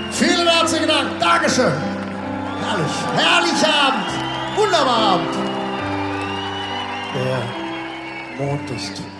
Vielen herzlichen Dank. Dankeschön. Herrlich. Herrlicher Abend. Wunderbarer Abend. Der Mond ist